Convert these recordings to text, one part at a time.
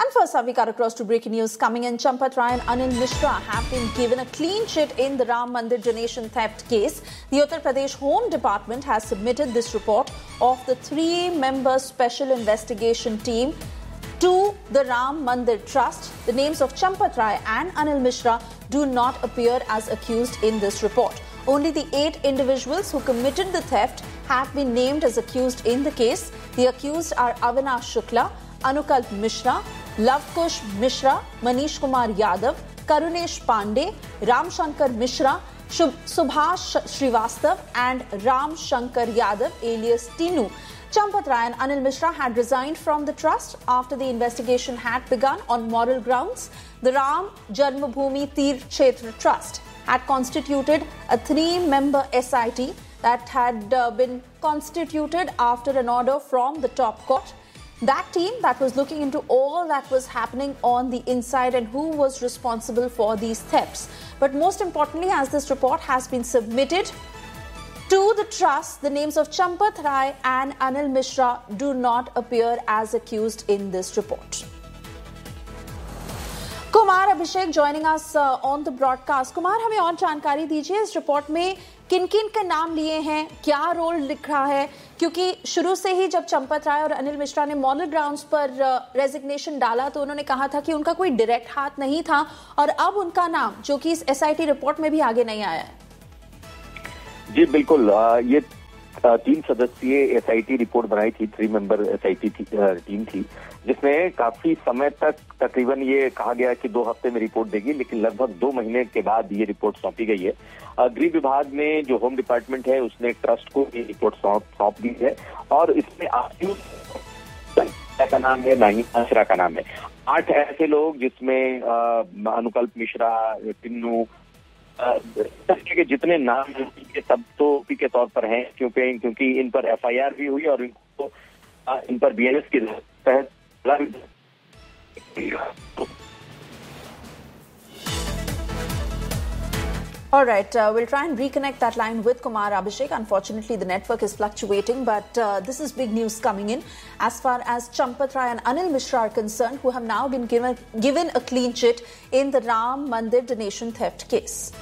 And first up, we got across to breaking news coming in. Champat Rai and Anil Mishra have been given a clean sheet in the Ram Mandir donation theft case. The Uttar Pradesh Home Department has submitted this report of the 3-member special investigation team to the Ram Mandir Trust. The names of Champat Rai and Anil Mishra do not appear as accused in this report. Only the 8 individuals who committed the theft have been named as accused in the case. The accused are Avinash Shukla, Anukalp Mishra, Lavkush Mishra, Manish Kumar Yadav, Karunesh Pandey, Ram Shankar Mishra, Subhash Srivastav and Ram Shankar Yadav alias Tinu. Champat Rai and Anil Mishra had resigned from the trust after the investigation had begun on moral grounds. The Ram Janmabhoomi Tir Kshetra Trust had constituted a 3-member SIT that had been constituted after an order from the top court. That team that was looking into all that was happening on the inside and who was responsible for these thefts. But most importantly, as this report has been submitted to the trust, the names of Champat Rai and Anil Mishra do not appear as accused in this report. Kumar Abhishek joining us on the broadcast. Kumar, हमें और जानकारी दीजिए इस report में किन-किन के नाम लिए हैं, क्या रोल लिख रहा है, क्योंकि शुरू से ही जब चंपत राय और अनिल मिश्रा ने मॉरल ग्राउंड्स पर रेजिग्नेशन डाला तो उन्होंने कहा था कि उनका कोई डायरेक्ट हाथ नहीं था और अब उनका नाम जो कि इस एसआईटी रिपोर्ट में भी आगे नहीं आया है। जी बिल्कुल, ये 3 सदस्यीय एसआईटी रिपोर्ट बनाई थी, 3 मेंबर एसआईटी टीम थी, जिसमें काफी समय तक तकरीबन ये कहा गया कि 2 हफ्ते में रिपोर्ट देगी, लेकिन लगभग 2 महीने के बाद ये रिपोर्ट सौंपी गई है। गृह विभाग में जो होम डिपार्टमेंट है उसने ट्रस्ट को ये रिपोर्ट सौंप दी है और इसमें का नाम है, नहीं मिश्रा का नाम है। 8 ऐसे लोग जिसमें अनुकल्प मिश्रा, टिन्नू के जितने नाम के सब तो के तौर पर हैं, क्योंकि इन पर एफआईआर भी हुई और इनको इन पर बीएनएस के तहत All right, we'll try and reconnect that line with Kumar Abhishek. Unfortunately, the network is fluctuating, but this is big news coming in as far as Champat Rai and Anil Mishra are concerned, who have now been given a clean sheet in the Ram Mandir donation theft case.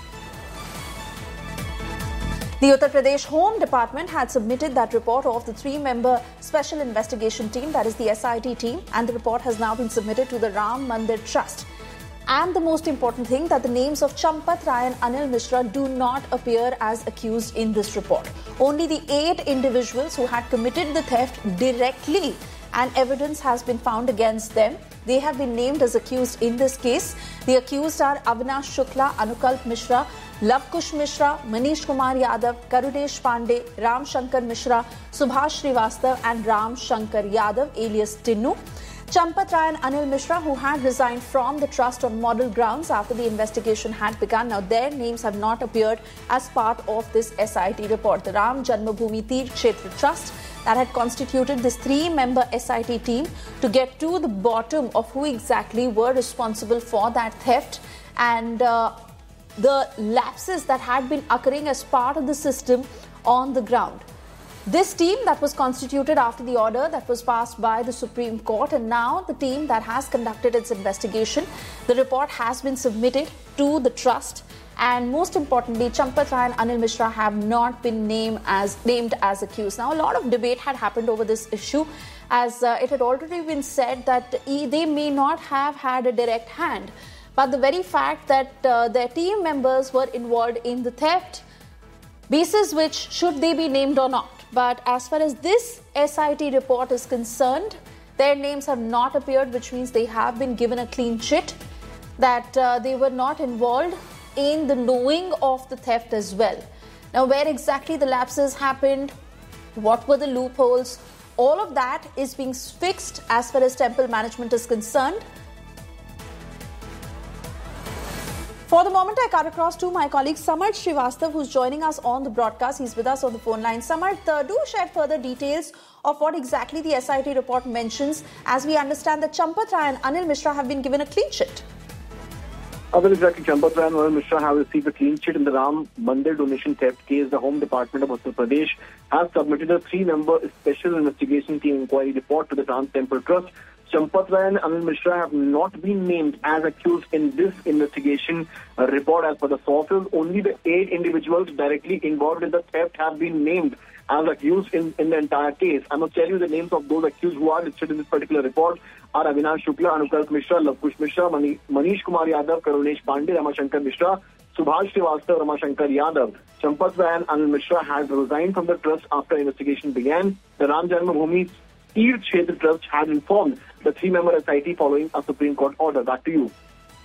The Uttar Pradesh Home Department had submitted that report of the 3-member special investigation team, that is the SIT team, and the report has now been submitted to the Ram Mandir Trust. And the most important thing, that the names of Champat Rai and Anil Mishra do not appear as accused in this report. Only the 8 individuals who had committed the theft directly and evidence has been found against them, they have been named as accused in this case. The accused are Avinash Shukla, Anukalp Mishra, Lavkush Mishra, Manish Kumar Yadav, Karunesh Pandey, Ram Shankar Mishra, Subhash Srivastav and Ram Shankar Yadav alias Tinu. Champat Rai and Anil Mishra, who had resigned from the trust on moral grounds after the investigation had begun. Now, their names have not appeared as part of this SIT report. The Ram Janmabhoomi Tir Kshetra Trust that had constituted this 3-member SIT team to get to the bottom of who exactly were responsible for that theft and the lapses that had been occurring as part of the system on the ground. This team that was constituted after the order that was passed by the Supreme Court, and now the team that has conducted its investigation, the report has been submitted to the trust, and most importantly, Champat Rai and Anil Mishra have not been named as accused. Now, a lot of debate had happened over this issue, as it had already been said that they may not have had a direct hand, but the very fact that their team members were involved in the theft, basis which should they be named or not. But as far as this SIT report is concerned, their names have not appeared, which means they have been given a clean sheet, that they were not involved in the knowing of the theft as well. Now, where exactly the lapses happened, what were the loopholes, all of that is being fixed as far as temple management is concerned. For the moment, I cut across to my colleague Samarth Srivastav, who's joining us on the broadcast. He's with us on the phone line. Samarth, do share further details of what exactly the SIT report mentions, as we understand that Champat Rai and Anil Mishra have been given a clean sheet. Well, exactly. Champat Rai and Anil Mishra have received a clean sheet in the Ram Mandir donation theft case. The Home Department of Uttar Pradesh has submitted a 3-member special investigation team inquiry report to the Ram Temple Trust. Champat Rai and Anil Mishra have not been named as accused in this investigation report as per the sources. Only the 8 individuals directly involved in the theft have been named as accused in the entire case. I must tell you the names of those accused who are listed in this particular report are Avinash Shukla, Anukalp Mishra, Lavkush Mishra, Manish Kumar Yadav, Karunesh Pandey, Ramashankar Mishra, Subhash Srivastava, Ramashankar Yadav. Champat Rai and Anil Mishra has resigned from the trust after investigation began. The Ram Janmabhoomi Teerth Kshetra Trust has informed the 3-member SIT following a Supreme Court order. Back to you.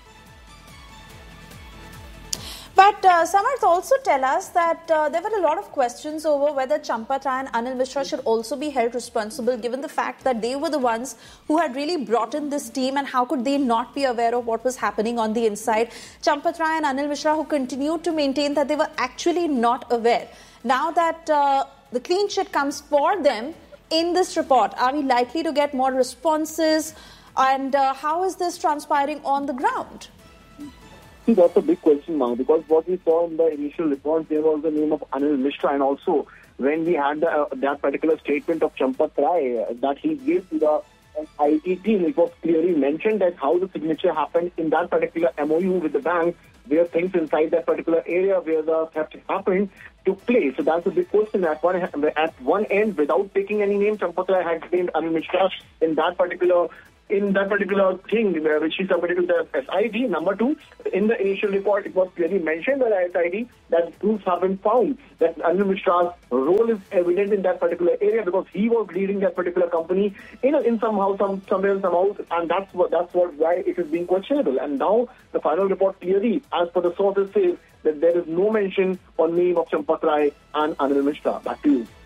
But Samarth, also tell us that there were a lot of questions over whether Champat Rai and Anil Mishra should also be held responsible, given the fact that they were the ones who had really brought in this team, and how could they not be aware of what was happening on the inside. Champat Rai and Anil Mishra, who continued to maintain that they were actually not aware. Now that the clean sheet comes for them in this report, are we likely to get more responses, and how is this transpiring on the ground? See, that's a big question now, because what we saw in the initial report, there was the name of Anil Mishra, and also when we had that particular statement of Champat Rai that he gave to the SIT team, it was clearly mentioned that how the signature happened in that particular MOU with the bank, where things inside that particular area where the theft happened took place. So that's a big question. At one end, without taking any name, Champat Rai had named Anil Mishra in that particular thing which he submitted to the SIT. Number 2, in the initial report, it was clearly mentioned by the SIT that proofs have been found that Anil Mishra's role is evident in that particular area, because he was leading that particular company in somehow, and that's why it is being questionable. And now the final report clearly, as per the sources, says that there is no mention or name of Champat Rai and Anil Mishra. Back to you.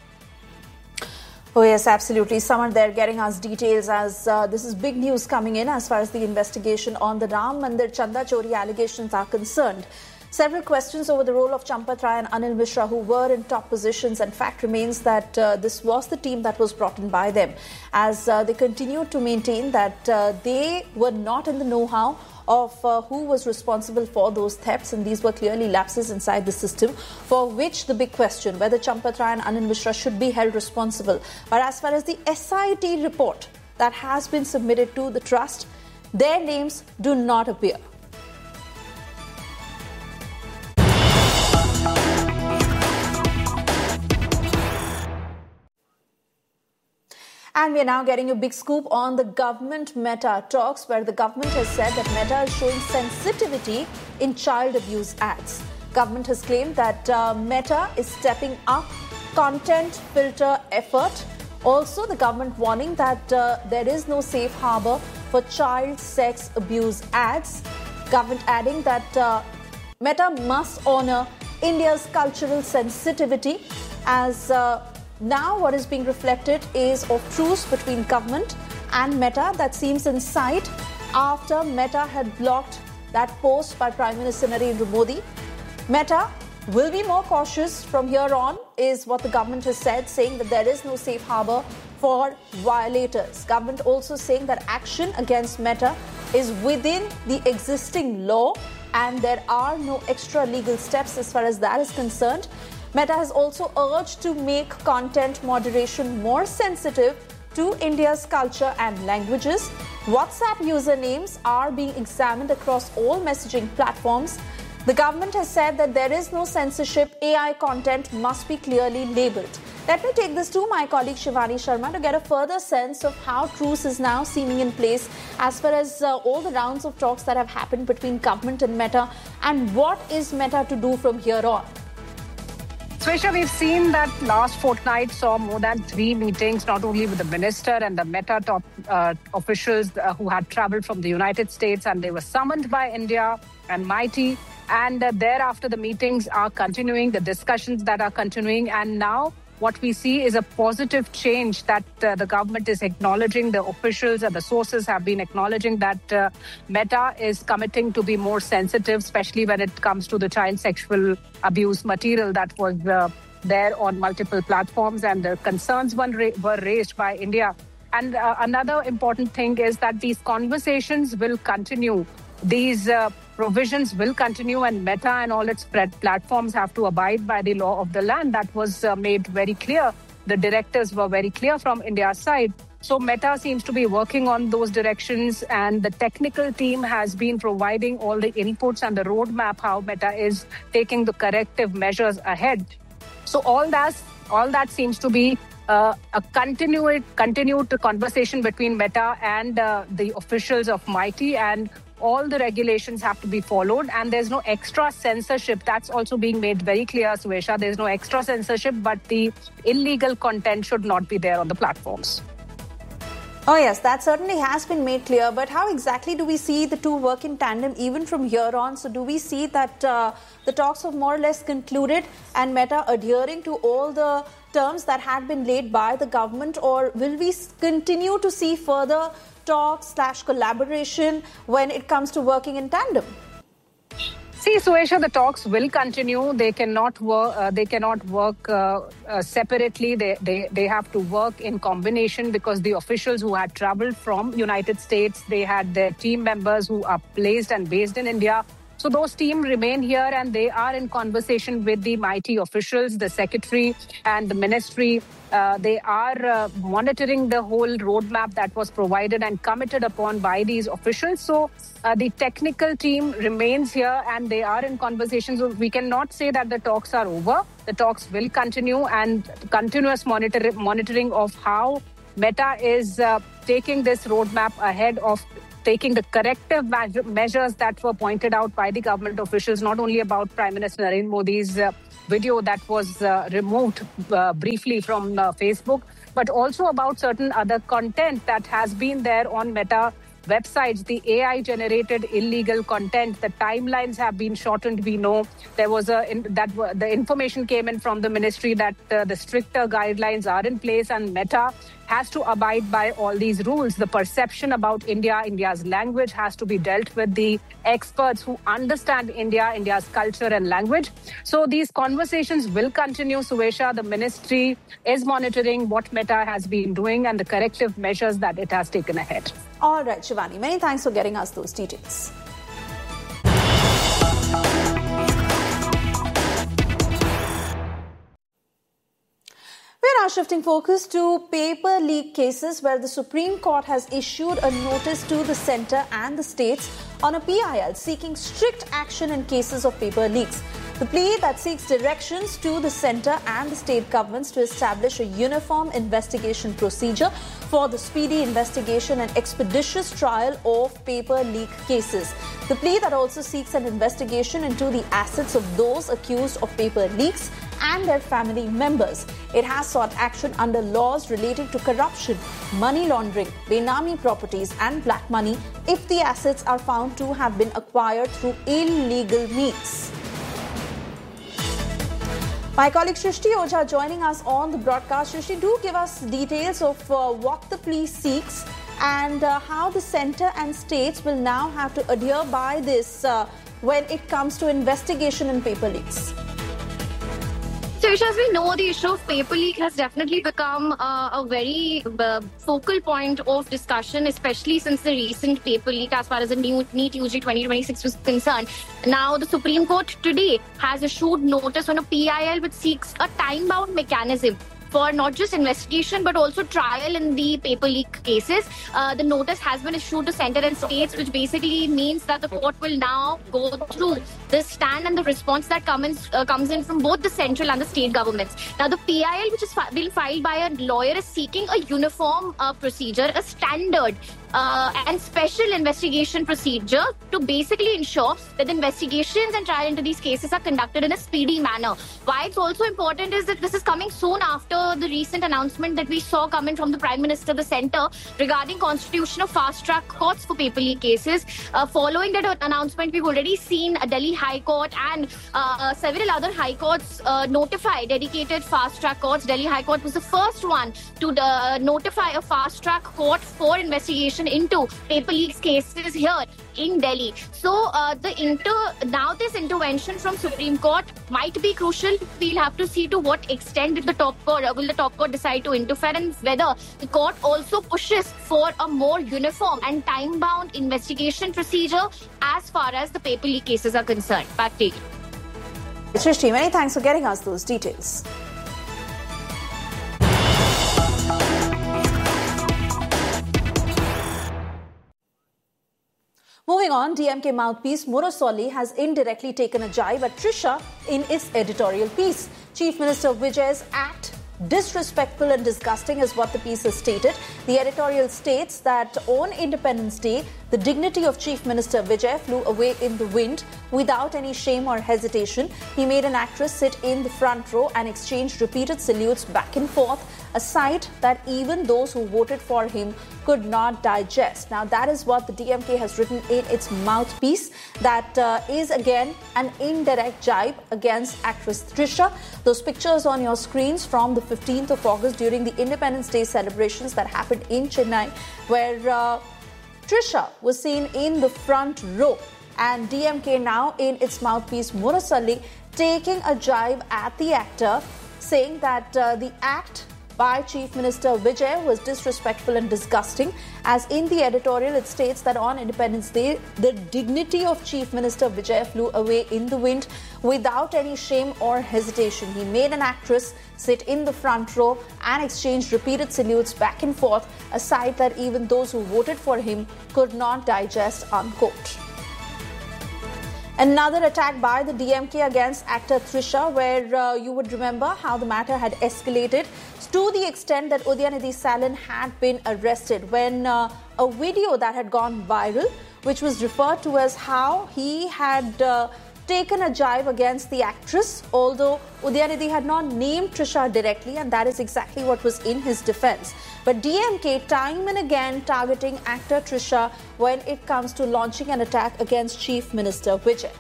Oh yes, absolutely. Someone there getting us details, as this is big news coming in as far as the investigation on the Ram Mandir Chanda Chori allegations are concerned. Several questions over the role of Champat Rai and Anil Mishra, who were in top positions, and fact remains that this was the team that was brought in by them, as they continued to maintain that they were not in the know-how of who was responsible for those thefts, and these were clearly lapses inside the system, for which the big question whether Champat Rai and Anil Mishra should be held responsible. But as far as the SIT report that has been submitted to the trust, their names do not appear. And we are now getting a big scoop on the government-Meta talks, where the government has said that Meta is showing sensitivity in child abuse ads. Government has claimed that Meta is stepping up content filter effort. Also, the government warning that there is no safe harbor for child sex abuse ads. Government adding that Meta must honor India's cultural sensitivity, as now what is being reflected is of truce between government and Meta that seems in sight after Meta had blocked that post by Prime Minister Narendra Modi. Meta will be more cautious from here on, is what the government has said, saying that there is no safe harbor for violators. Government also saying that action against Meta is within the existing law and there are no extra legal steps as far as that is concerned. Meta has also urged to make content moderation more sensitive to India's culture and languages. WhatsApp usernames are being examined across all messaging platforms. The government has said that there is no censorship. AI content must be clearly labelled. Let me take this to my colleague Shivani Sharma to get a further sense of how truce is now seeming in place as far as all the rounds of talks that have happened between government and Meta, and what is Meta to do from here on. Swesha, we've seen that last fortnight saw more than 3 meetings, not only with the minister and the Meta top officials who had traveled from the United States, and they were summoned by India and MeitY. And thereafter, the meetings are continuing, the discussions that are continuing. And now what we see is a positive change that the government is acknowledging. The officials and the sources have been acknowledging that Meta is committing to be more sensitive, especially when it comes to the child sexual abuse material that was there on multiple platforms, and the concerns were raised by India. And another important thing is that these conversations will continue. These provisions will continue, and Meta and all its platforms have to abide by the law of the land. That was made very clear. The directives were very clear from India's side. So Meta seems to be working on those directions, and the technical team has been providing all the inputs and the roadmap how Meta is taking the corrective measures ahead. So all that seems to be a continued conversation between Meta and the officials of MeitY, and all the regulations have to be followed, and there's no extra censorship. That's also being made very clear, Swesha. There's no extra censorship, but the illegal content should not be there on the platforms. Oh yes, that certainly has been made clear, but how exactly do we see the two work in tandem even from here on? So do we see that the talks have more or less concluded and Meta adhering to all the terms that had been laid by the government, or will we continue to see further talks/collaboration when it comes to working in tandem? See, Swesha, the talks will continue. They cannot work separately. They have to work in combination, because the officials who had traveled from United States, they had their team members who are placed and based in India. So those teams remain here, and they are in conversation with the MeitY officials, the secretary and the ministry. They are monitoring the whole roadmap that was provided and committed upon by these officials. So the technical team remains here, and they are in conversations. So we cannot say that the talks are over. The talks will continue, and continuous monitoring of how Meta is taking this roadmap ahead of taking the corrective measures that were pointed out by the government officials, not only about Prime Minister Narendra Modi's video that was removed briefly from Facebook, but also about certain other content that has been there on Meta websites, the AI-generated illegal content. The timelines have been shortened. We know there was the information came in from the ministry that the stricter guidelines are in place, and Meta has to abide by all these rules. The perception about India's language has to be dealt with the experts who understand India's culture and language. So these conversations will continue, Swesha. The ministry is monitoring what Meta has been doing and the corrective measures that it has taken ahead. All right, Shivani, many thanks for getting us those details. We're now shifting focus to paper leak cases, where the Supreme Court has issued a notice to the centre and the states on a PIL seeking strict action in cases of paper leaks. The plea that seeks directions to the centre and the state governments to establish a uniform investigation procedure for the speedy investigation and expeditious trial of paper leak cases. The plea that also seeks an investigation into the assets of those accused of paper leaks and their family members. It has sought action under laws relating to corruption, money laundering, Benami properties and black money if the assets are found to have been acquired through illegal means. My colleague Shrishti Ojha joining us on the broadcast. Shrishti, do give us details of what the plea seeks and how the centre and states will now have to adhere by this when it comes to investigation in paper leaks. So, as we know, the issue of paper leak has definitely become a very focal point of discussion, especially since the recent paper leak as far as the new NEET UG 2026 was concerned. Now, the Supreme Court today has issued notice on a PIL which seeks a time-bound mechanism for not just investigation but also trial in the paper leak cases. The notice has been issued to centre and states, which basically means that the court will now go through the stand and the response that comes in from both the central and the state governments. Now, the PIL, which is being filed by a lawyer, is seeking a uniform procedure, a standard and special investigation procedure to basically ensure that the investigations and trial into these cases are conducted in a speedy manner. Why it's also important is that this is coming soon after the recent announcement that we saw coming from the Prime Minister, the centre, regarding constitution of fast-track courts for paper leak cases. Following that announcement, we've already seen Delhi High Court and several other high courts notify dedicated fast-track courts. Delhi High Court was the first one to notify a fast-track court for investigation into paper leaks cases here in Delhi. So now this intervention from Supreme Court might be crucial. We'll have to see to what extent will the top court decide to interfere, and whether the court also pushes for a more uniform and time-bound investigation procedure as far as the paper leak cases are concerned. Back to you. Shrishti, many thanks for getting us those details. Moving on, DMK mouthpiece Murasoli has indirectly taken a jibe at Trisha in its editorial piece. Chief Minister Vijay's act disrespectful and disgusting is what the piece has stated. The editorial states that on Independence Day, the dignity of Chief Minister Vijay flew away in the wind without any shame or hesitation. He made an actress sit in the front row and exchanged repeated salutes back and forth, a sight that even those who voted for him could not digest. Now, that is what the DMK has written in its mouthpiece. That is again an indirect jibe against actress Trisha. Those pictures on your screens from the 15th of August during the Independence Day celebrations that happened in Chennai, where Trisha was seen in the front row, and DMK now in its mouthpiece Murasoli taking a jibe at the actor, saying that the act by Chief Minister Vijay was disrespectful and disgusting. As in the editorial, it states that on Independence Day, the dignity of Chief Minister Vijay flew away in the wind without any shame or hesitation. He made an actress sit in the front row and exchanged repeated salutes back and forth, a sight that even those who voted for him could not digest, unquote. Another attack by the DMK against actor Trisha, where you would remember how the matter had escalated to the extent that Udyanidhi Salin had been arrested when a video that had gone viral, which was referred to as how he had taken a jibe against the actress, although Udyanidhi had not named Trisha directly, and that is exactly what was in his defense. But DMK time and again targeting actor Trisha when it comes to launching an attack against Chief Minister Vijay.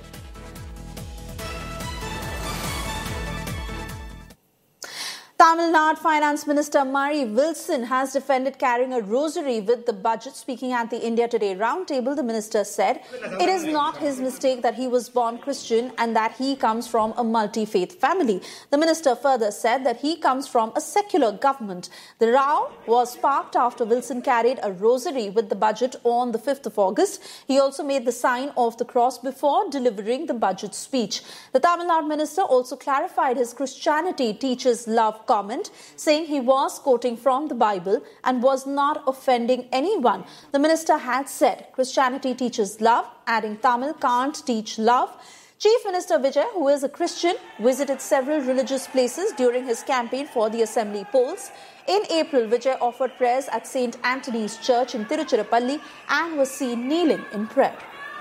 Tamil Nadu Finance Minister Murray Wilson has defended carrying a rosary with the budget. Speaking at the India Today roundtable, the minister said it is not his mistake that he was born Christian and that he comes from a multi-faith family. The minister further said that he comes from a secular government. The row was sparked after Wilson carried a rosary with the budget on the 5th of August. He also made the sign of the cross before delivering the budget speech. The Tamil Nadu minister also clarified his Christianity teaches love comment, saying he was quoting from the Bible and was not offending anyone. The minister had said Christianity teaches love, adding Tamil can't teach love. Chief Minister Vijay, who is a Christian, visited several religious places during his campaign for the assembly polls. In April, Vijay offered prayers at St. Anthony's Church in Tiruchirappalli and was seen kneeling in prayer.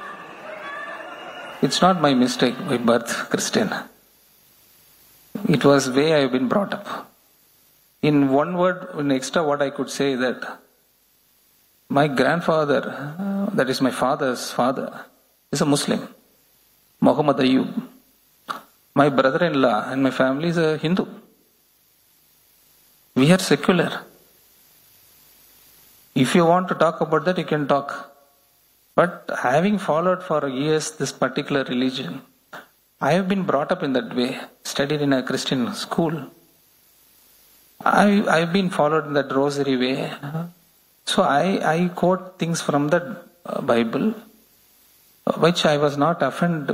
It's not my mistake by birth Christian. It was the way I have been brought up. In one word, in extra what I could say that my grandfather, that is my father's father, is a Muslim, Muhammad Ayub. My brother-in-law and my family is a Hindu. We are secular. If you want to talk about that, you can talk. But having followed for years this particular religion, I have been brought up in that way, studied in a Christian school. I've been followed in that rosary way. So I quote things from the Bible, which I was not offending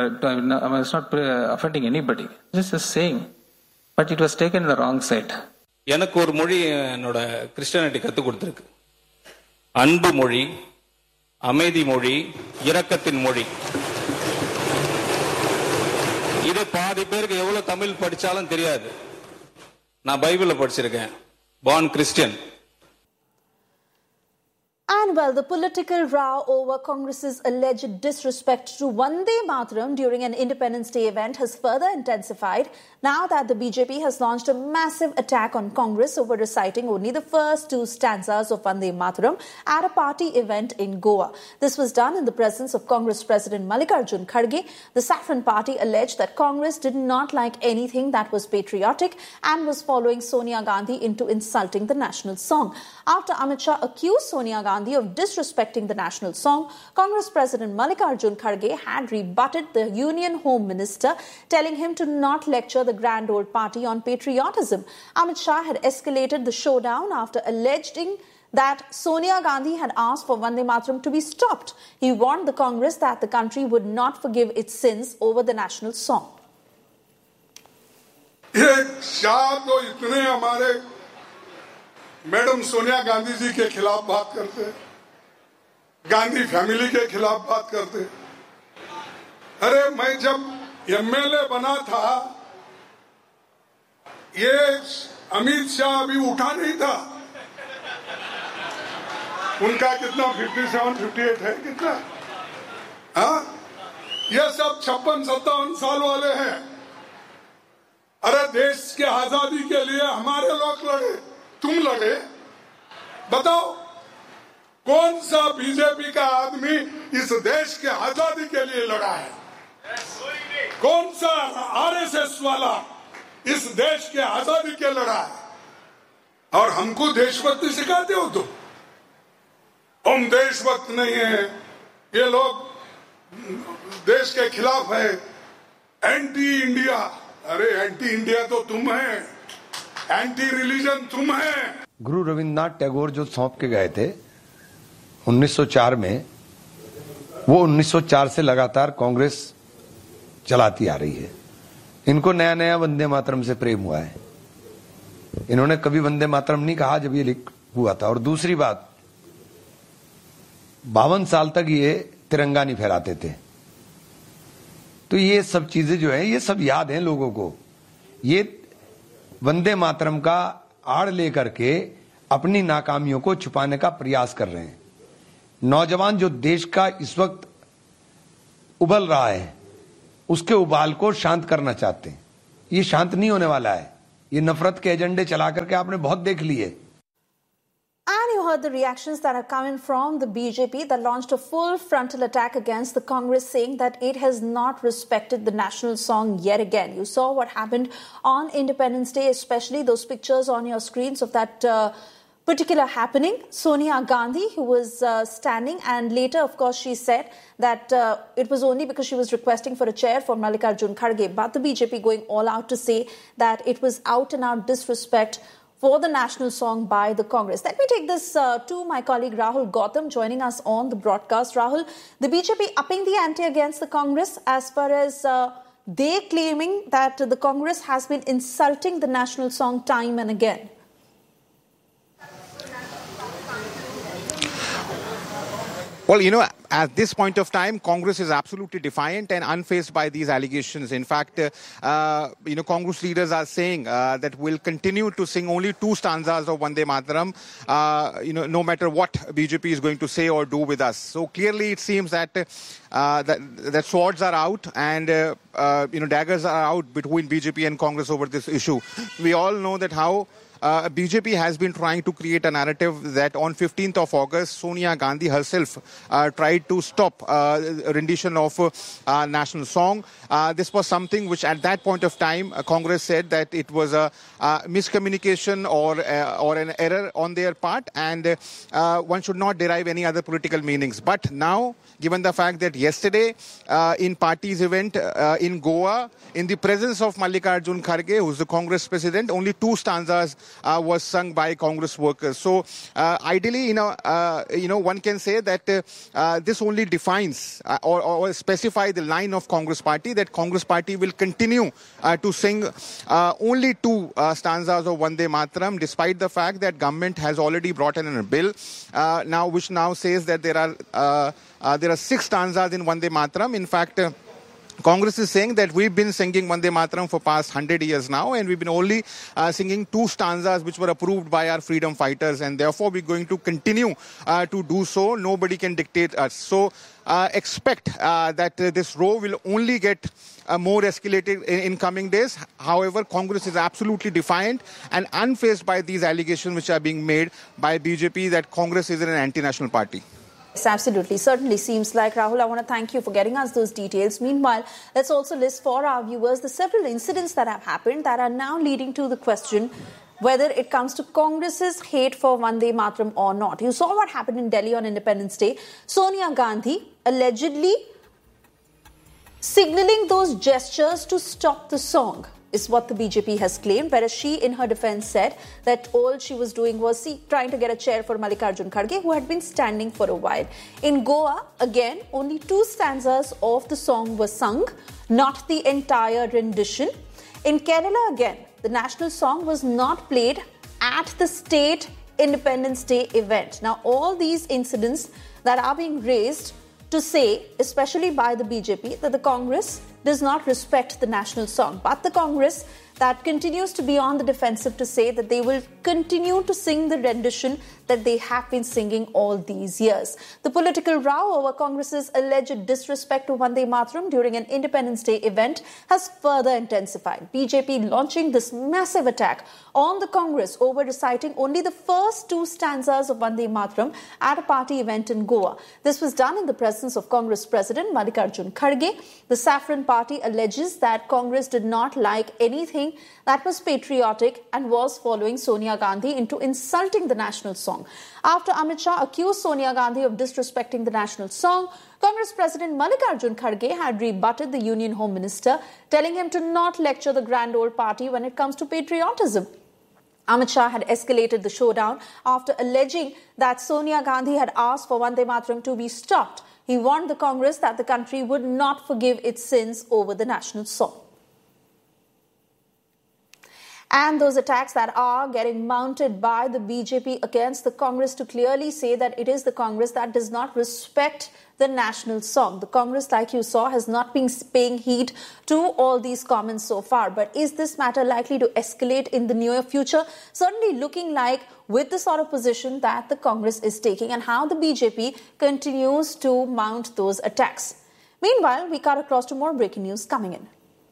anybody. Just a saying. But it was taken in the wrong side. எனக்கு ஒரு மொழி என்னோட Christianity கற்றுக் கொடுத்துருக்கு. அன்பு மொழி, அமைதி மொழி, இரக்கத்தின் மொழி. இது பாதி பேருக்கு எவ்வளவு தமிழ் படிச்சாலும் தெரியாது. நான் பைபிள்ல படிச்சிருக்கேன். born Christian. And well, the political row over Congress's alleged disrespect to Vande Mataram during an Independence Day event has further intensified now that the BJP has launched a massive attack on Congress over reciting only the first two stanzas of Vande Mataram at a party event in Goa. This was done in the presence of Congress President Mallikarjun Kharge. The Saffron Party alleged that Congress did not like anything that was patriotic and was following Sonia Gandhi into insulting the national song. After Amit Shah accused Sonia Gandhi of disrespecting the national song, Congress President Mallikarjun Kharge had rebutted the Union Home Minister, telling him to not lecture the grand old party on patriotism. Amit Shah had escalated the showdown after alleging that Sonia Gandhi had asked for Vande Mataram to be stopped. He warned the Congress that the country would not forgive its sins over the national song. Madam Sonia Gandhi ji के खिलाफ बात करते हैं, Gandhi family के खिलाफ बात करते। अरे मैं जब एमएलए बना था, ये अमित शाह अभी उठा नहीं था। उनका कितना 57, 58 है कितना? हाँ, ये सब 56-57 साल वाले हैं। अरे देश के आजादी के लिए हमारे लोग लड़े, तुम लड़े। बताओ कौन सा बीजेपी का आदमी इस देश के आजादी के लिए लड़ा है? कौन सा आरएसएस वाला इस देश के आजादी के लड़ा है? और हमको देशभक्ति सिखाते हो तुम? हम देशभक्त नहीं है, ये लोग देश के खिलाफ है, एंटी इंडिया। अरे एंटी इंडिया तो तुम है, एंटी रिलीजन तुम है। गुरु रविन्द्रनाथ टैगोर जो सौंप के गए थे 1904 में, वो 1904 से लगातार कांग्रेस चलाती आ रही है। इनको नया नया वंदे मातरम से प्रेम हुआ है। इन्होंने कभी वंदे मातरम नहीं कहा जब ये लिख हुआ था। और दूसरी बात, 52 साल तक ये तिरंगा नहीं फहराते थे। तो ये सब चीजें जो है, ये सब याद हैं लोगों को। ये वंदे मातरम का आड़ लेकर के अपनी नाकामियों को छुपाने का प्रयास कर रहे हैं। नौजवान जो देश का इस वक्त उबल रहा है, उसके उबाल को शांत करना चाहते हैं। ये शांत नहीं होने वाला है। ये नफरत के एजेंडे चला करके आपने बहुत देख लिए। And you heard the reactions that are coming from the BJP that launched a full frontal attack against the Congress, saying that it has not respected the national song yet again. You saw what happened on Independence Day, especially those pictures on your screens of that particular happening. Sonia Gandhi, who was standing, and later, of course, she said that it was only because she was requesting for a chair for Mallikarjun Kharge. But the BJP going all out to say that it was out and out disrespect for the national song by the Congress. Let me take this to my colleague Rahul Gautam joining us on the broadcast. Rahul, the BJP upping the ante against the Congress as far as they claiming that the Congress has been insulting the national song time and again. Well, at this point of time, Congress is absolutely defiant and unfazed by these allegations. In fact, Congress leaders are saying that we'll continue to sing only 2 stanzas of Vande Mataram, no matter what BJP is going to say or do with us. So clearly it seems that that swords are out and, daggers are out between BJP and Congress over this issue. We all know that how BJP has been trying to create a narrative that on 15th of August, Sonia Gandhi herself tried to stop rendition of national song. This was something which at that point of time, Congress said that it was a miscommunication or an error on their part, and one should not derive any other political meanings. But now, given the fact that yesterday in party's event in Goa, in the presence of Mallikarjun Kharge, who's the Congress president, only 2 stanzas was sung by Congress workers. So ideally, one can say that this only defines or specify the line of Congress party, that Congress party will continue to sing only 2 stanzas of Vande Mataram, despite the fact that government has already brought in a bill which now says that there are 6 stanzas in Vande Mataram. In fact, Congress is saying that we've been singing Vande Mataram for past 100 years now, and we've been only singing 2 stanzas which were approved by our freedom fighters, and therefore we're going to continue to do so. Nobody can dictate us. So expect that this row will only get more escalated in coming days. However, Congress is absolutely defiant and unfazed by these allegations which are being made by BJP that Congress is an anti-national party. Yes, absolutely. Certainly seems like. Rahul, I want to thank you for getting us those details. Meanwhile, let's also list for our viewers the several incidents that have happened that are now leading to the question whether it comes to Congress's hate for Vande Mataram or not. You saw what happened in Delhi on Independence Day. Sonia Gandhi allegedly signaling those gestures to stop the song is what the BJP has claimed, whereas she in her defense said that all she was doing was trying to get a chair for Mallikarjun Kharge, who had been standing for a while. In Goa, again, only 2 stanzas of the song were sung, not the entire rendition. In Kerala, again, the national song was not played at the state Independence Day event. Now, all these incidents that are being raised to say, especially by the BJP, that the Congress does not respect the national song, but the Congress that continues to be on the defensive to say that they will continue to sing the rendition that they have been singing all these years. The political row over Congress's alleged disrespect to Vande Mataram during an Independence Day event has further intensified. BJP launching this massive attack on the Congress over reciting only the first two stanzas of Vande Mataram at a party event in Goa. This was done in the presence of Congress President Mallikarjun Kharge. The Saffron Party alleges that Congress did not like anything that was patriotic and was following Sonia Gandhi into insulting the national song. After Amit Shah accused Sonia Gandhi of disrespecting the national song, Congress President Mallikarjun Kharge had rebutted the Union Home Minister, telling him to not lecture the grand old party when it comes to patriotism. Amit Shah had escalated the showdown after alleging that Sonia Gandhi had asked for Vande Mataram to be stopped. He warned the Congress that the country would not forgive its sins over the national song. And those attacks that are getting mounted by the BJP against the Congress to clearly say that it is the Congress that does not respect the national song. The Congress, like you saw, has not been paying heed to all these comments so far. But is this matter likely to escalate in the near future? Certainly looking like with the sort of position that the Congress is taking and how the BJP continues to mount those attacks. Meanwhile, we cut across to more breaking news coming in.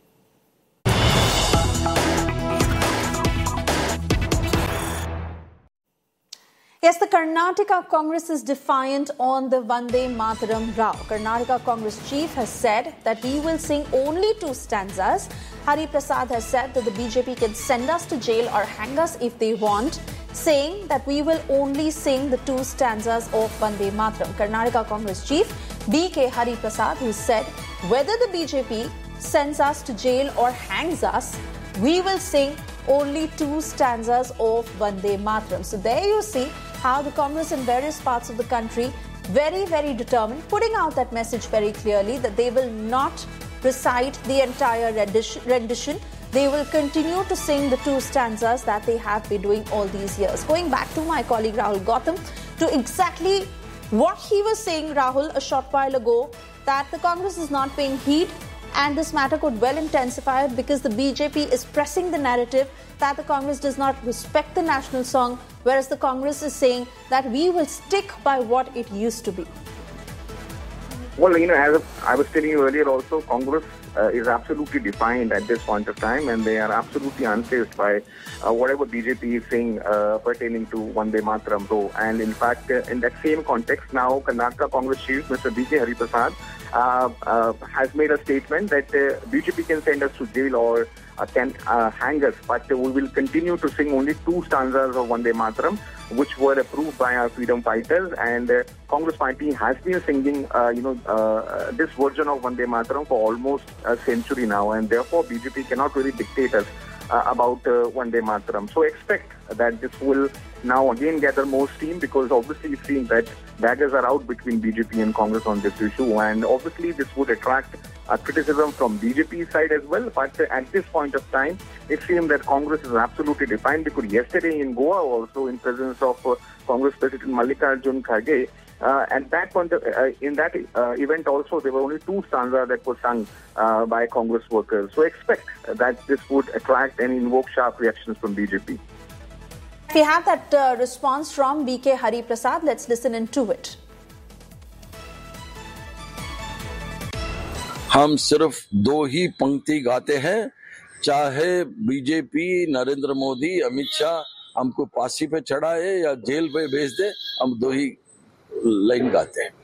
Yes, the Karnataka Congress is defiant on the Vande Mataram row. Karnataka Congress chief has said that we will sing only two stanzas. Hari Prasad has said that the BJP can send us to jail or hang us if they want, saying that we will only sing the two stanzas of Vande Mataram. Karnataka Congress chief B.K. Hari Prasad, who said whether the BJP sends us to jail or hangs us, we will sing only two stanzas of Vande Mataram. So there you see how the Congress in various parts of the country very, very determined, putting out that message very clearly that they will not recite the entire rendition. They will continue to sing the two stanzas that they have been doing all these years. Going back to my colleague Rahul Gautam to exactly what he was saying, Rahul, a short while ago, that the Congress is not paying heed and this matter could well intensify because the BJP is pressing the narrative that the Congress does not respect the national song, whereas the Congress is saying that we will stick by what it used to be. Well, as I was telling you earlier also, Congress is absolutely defiant at this point of time and they are absolutely unfazed by whatever BJP is saying pertaining to Vande Mataram row. And in fact, in that same context now, Karnataka Congress chief, Mr. B.K. Hari Prasad, has made a statement that BJP can send us to jail or can hang us, but we will continue to sing only two stanzas of Vande Mataram, which were approved by our freedom fighters. And Congress party has been singing, this version of Vande Mataram for almost a century now, and therefore BJP cannot really dictate us about Vande Mataram. So expect that this will now again gather more steam because obviously it seems that daggers are out between BJP and Congress on this issue, and obviously this would attract criticism from BJP's side as well. But at this point of time, it seems that Congress is absolutely defiant because yesterday in Goa also in presence of Congress President Mallikarjun Kharge, at that point, in that event also, there were only two stanzas that were sung by Congress workers. So expect that this would attract and invoke sharp reactions from BJP. We have that response from B.K. Hari Prasad. Let's listen into it. हम सिर्फ दो ही पंक्ति गाते हैं, चाहे BJP, Narendra Modi, Amit Shah हमको फांसी पे चढ़ाए या जेल पे भेज दे, हम दो ही लाइन गाते हैं.